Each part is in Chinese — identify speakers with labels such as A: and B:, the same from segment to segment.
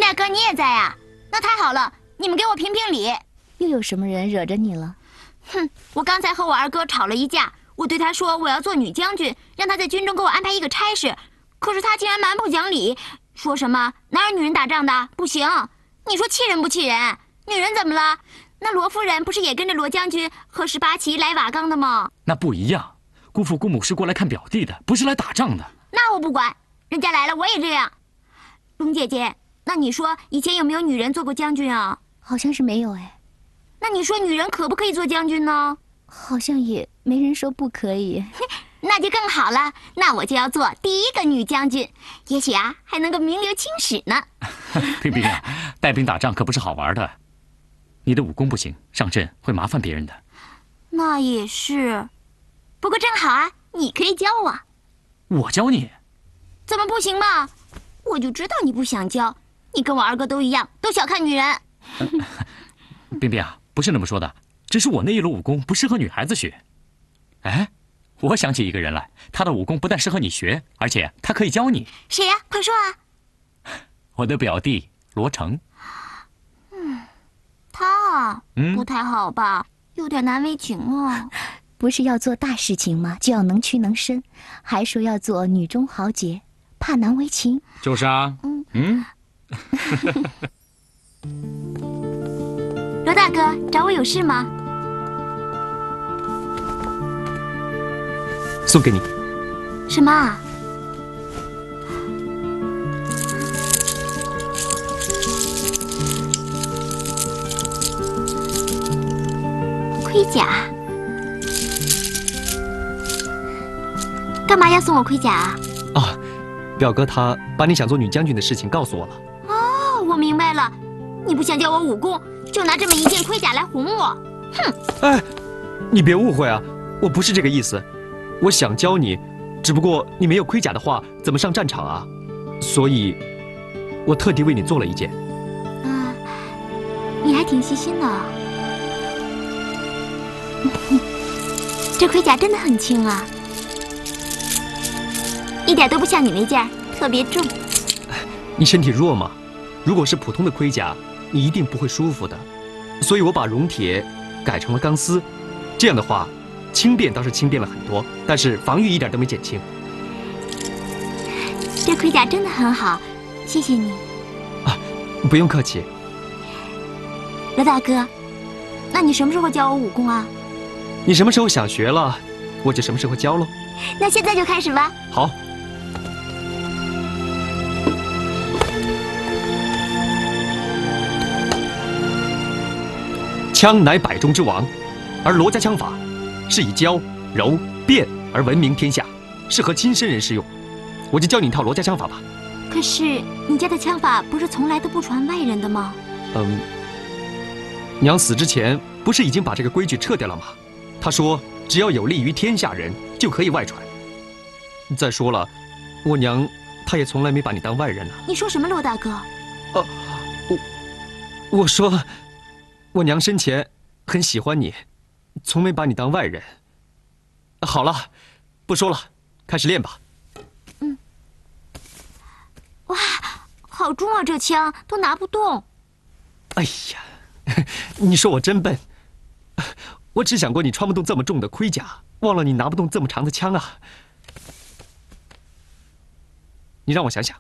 A: 大哥你也在啊？那太好了，你们给我评评理。
B: 又有什么人惹着你了？
A: 哼，我刚才和我二哥吵了一架，我对他说我要做女将军，让他在军中给我安排一个差事，可是他竟然蛮不讲理，说什么哪有女人打仗的，不行。你说气人不气人？女人怎么了？那罗夫人不是也跟着罗将军和18旗来瓦岗的吗？
C: 那不一样，姑父姑母是过来看表弟的，不是来打仗的。
A: 那我不管，人家来了我也这样。龙姐姐，那你说以前有没有女人做过将军啊？
B: 好像是没有哎。
A: 那你说女人可不可以做将军呢？
B: 好像也没人说不可以。
A: 那就更好了，那我就要做第一个女将军，也许啊还能够名留青史呢。
C: 冰冰啊，带兵打仗可不是好玩的，你的武功不行，上阵会麻烦别人的。
A: 那也是，不过正好啊，你可以教我。
C: 我教你？
A: 怎么不行嘛？我就知道你不想教，你跟我二哥都一样，都小看女人。
C: 冰冰啊，不是那么说的，只是我那一路武功不适合女孩子学。哎，我想起一个人来，他的武功不但适合你学，而且他可以教你。
A: 谁呀？快说啊！
C: 我的表弟罗成。
A: 他啊，不太好吧，有点难为情啊。
B: 不是要做大事情吗？就要能屈能伸，还说要做女中豪杰，怕难为情。
C: 就是啊。
A: 罗大哥找我有事吗？
D: 送给你。
A: 什么啊？盔甲？干嘛要送我盔甲啊？
D: 啊，表哥他把你想做女将军的事情告诉我了。
A: 哦，我明白了，你不想教我武功，就拿这么一件盔甲来哄我。哼！
D: 哎，你别误会啊，我不是这个意思。我想教你，只不过你没有盔甲的话，怎么上战场啊？所以，我特地为你做了一件。
A: 啊，你还挺细心的。这盔甲真的很轻啊，一点都不像你那件，特别重。
D: 你身体弱嘛，如果是普通的盔甲，你一定不会舒服的。所以我把熔铁改成了钢丝，这样的话，轻便倒是轻便了很多，但是防御一点都没减轻。
A: 这盔甲真的很好，谢谢你。
D: 啊，不用客气。
A: 罗大哥，那你什么时候教我武功啊？
D: 你什么时候想学了，我就什么时候教喽。
A: 那现在就开始吧。
D: 好。枪乃百中之王，而罗家枪法是以教、柔、辩而闻名天下，适合亲生人适用。我就教你一套罗家枪法吧。
A: 可是你家的枪法不是从来都不传外人的吗？
D: 娘死之前不是已经把这个规矩撤掉了吗？她说只要有利于天下人就可以外传。再说了，我娘她也从来没把你当外人呢。
A: 你说什么，罗大哥？
D: 我说，我娘生前很喜欢你，从没把你当外人。好了，不说了，开始练吧。
A: 哇，好重啊，这枪都拿不动。
D: 哎呀，你说我真笨，我只想过你穿不动这么重的盔甲，忘了你拿不动这么长的枪啊。你让我想想。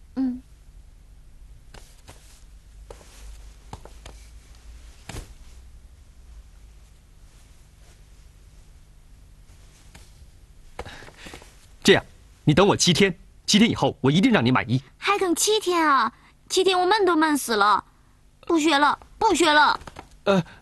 D: 这样，你等我7天，7天以后我一定让你满意。
A: 还等7天啊？7天我闷都闷死了，不学了，不学了。